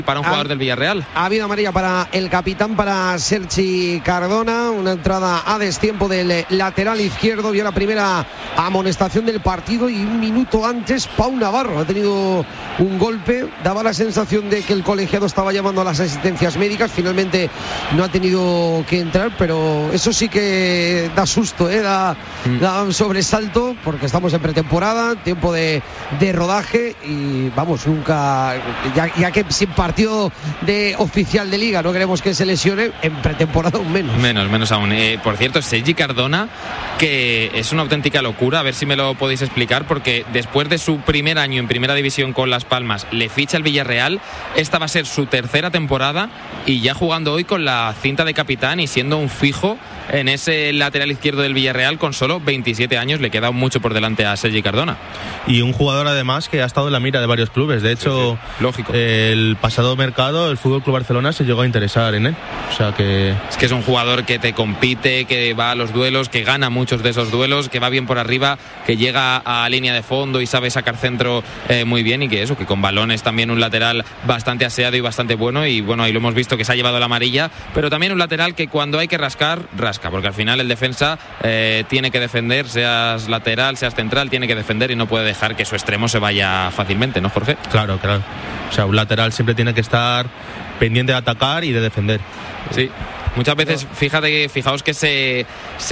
para un jugador del Villarreal. Ha habido amarilla para el capitán, para Sergi Cardona, una entrada a destiempo del lateral izquierdo, vio la primera amonestación del partido y un minuto antes Pau Navarro ha tenido un golpe, daba la sensación de que el colegiado estaba llamando a las asistencias médicas, finalmente no ha tenido que entrar, pero eso sí que da susto, da un sobresalto, porque estamos en pretemporada, tiempo de rodaje y vamos, nunca, ya que sin partido de oficial de liga no queremos que se lesione, en pretemporada aún menos aún. Por cierto, Sergi Cardona, que es una auténtica locura, a ver si me lo podéis explicar, porque después de su primer año en primera división con Las Palmas, le ficha el Villarreal, esta va a ser su tercera temporada y ya jugando hoy con la cinta de capitán y siendo un fijo en ese lateral izquierdo del Villarreal con solo 27 años, le queda mucho por delante a Sergi Cardona. Y un jugador además que ha estado en la mira de varios clubes, de hecho, lógico. El pasado mercado el FC Barcelona se llegó a interesar en él, o sea que... Es que es un jugador que te compite, que va a los duelos, que gana muchos de esos duelos, que va bien por arriba, que llega a línea de fondo y sabe sacar centro muy bien, y que con balones también un lateral bastante aseado y bastante bueno, y bueno, ahí lo hemos visto que se ha llevado la amarilla, pero también un lateral que cuando hay que rascar, rasca, porque al final el defensa tiene que defender, seas lateral, seas central, tiene que defender y no puede dejar que su extremo se vaya fácilmente, ¿no, Jorge? Claro. O sea, un lateral siempre tiene que estar pendiente de atacar y de defender. Sí. Muchas veces, fijaos que se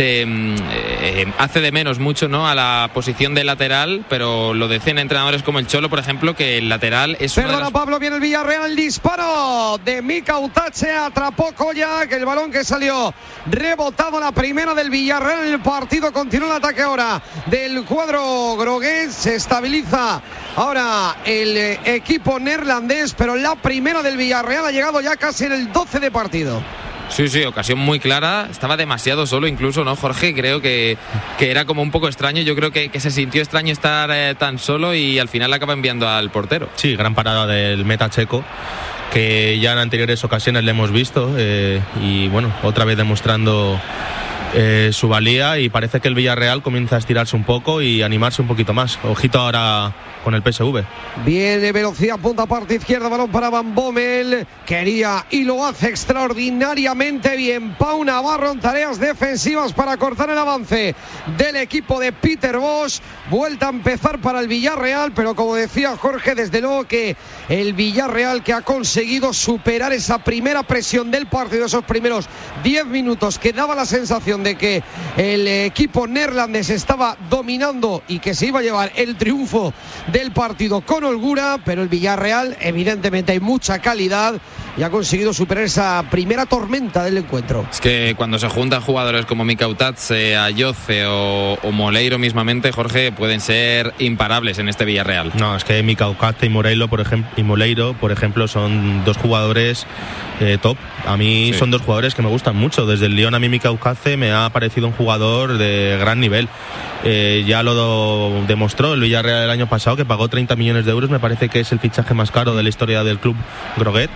hace de menos mucho, ¿no?, a la posición de lateral, pero lo decían entrenadores como el Cholo, por ejemplo, que el lateral es... Perdona, Pablo, viene el Villarreal, el disparo de Mika Utache, atrapó Colla, que el balón que salió rebotado, la primera del Villarreal en el partido. Continúa el ataque ahora del cuadro grogués, se estabiliza ahora el equipo neerlandés, pero la primera del Villarreal ha llegado ya casi en el 12 de partido. Sí, ocasión muy clara, estaba demasiado solo incluso, ¿no, Jorge? Creo que era como un poco extraño, yo creo que se sintió extraño estar tan solo y al final acaba enviando al portero. Sí, gran parada del meta checo, que ya en anteriores ocasiones le hemos visto y bueno, otra vez demostrando su valía, y parece que el Villarreal comienza a estirarse un poco y animarse un poquito más. Ojito ahora con el PSV. Viene velocidad, punta parte izquierda, balón para Van Bommel, quería y lo hace extraordinariamente bien Pau Navarro en tareas defensivas para cortar el avance del equipo de Peter Bosz. Vuelta a empezar para el Villarreal, pero como decía Jorge, desde luego que el Villarreal, que ha conseguido superar esa primera presión del partido, esos primeros 10 minutos que daba la sensación de que el equipo neerlandés estaba dominando y que se iba a llevar el triunfo del partido con holgura, pero el Villarreal, evidentemente hay mucha calidad y ha conseguido superar esa primera tormenta del encuentro. Es que cuando se juntan jugadores como Mika Utache, Ayoce o Moleiro mismamente, Jorge, pueden ser imparables en este Villarreal. No, es que Mika Utache y Moleiro, por ejemplo, son dos jugadores top. A mí son dos jugadores que me gustan mucho. Desde el Lyon a mí Mika Utache me ha parecido un jugador de gran nivel. Ya lo demostró el Villarreal el año pasado, que pagó 30 millones de euros, me parece que es el fichaje más caro de la historia del club groguet.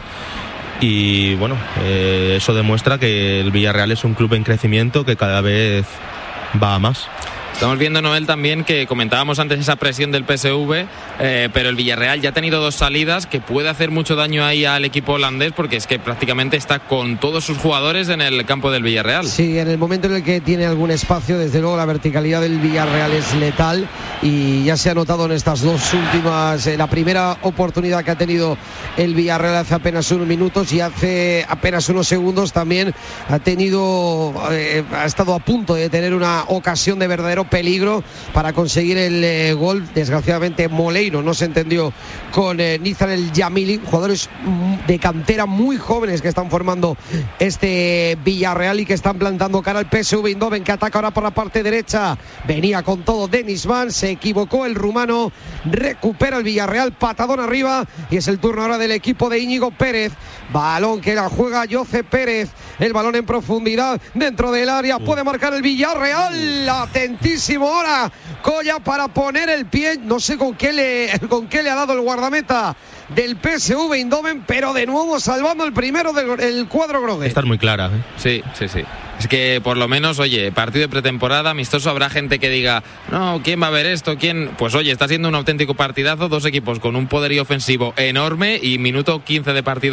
Y bueno, eso demuestra que el Villarreal es un club en crecimiento que cada vez va a más. Estamos viendo, Noel, también que comentábamos antes esa presión del PSV, pero el Villarreal ya ha tenido dos salidas que puede hacer mucho daño ahí al equipo holandés, porque es que prácticamente está con todos sus jugadores en el campo del Villarreal. Sí, en el momento en el que tiene algún espacio, desde luego la verticalidad del Villarreal es letal, y ya se ha notado en estas dos últimas, la primera oportunidad que ha tenido el Villarreal hace apenas unos minutos, y hace apenas unos segundos también ha estado a punto de tener una ocasión de verdadero peligro para conseguir el gol. Desgraciadamente Moleiro no se entendió con Nizar el Yamili, jugadores de cantera muy jóvenes que están formando este Villarreal y que están plantando cara al PSV Eindhoven, que ataca ahora por la parte derecha. Venía con todo Dennis Van, se equivocó el rumano, recupera el Villarreal, patadón arriba, y es el turno ahora del equipo de Íñigo Pérez. Balón que la juega Jose Pérez, el balón en profundidad dentro del área, puede marcar el Villarreal. Atentísimo ahora Colla para poner el pie, no sé con qué le ha dado el guardameta del PSV Eindhoven, pero de nuevo salvando el primero del cuadro grogués. Está muy clara, Sí. Es que por lo menos, oye, partido de pretemporada, amistoso, habrá gente que diga, no, ¿quién va a ver esto? ¿Quién? Pues oye, está siendo un auténtico partidazo, dos equipos con un poderío ofensivo enorme y minuto 15 de partido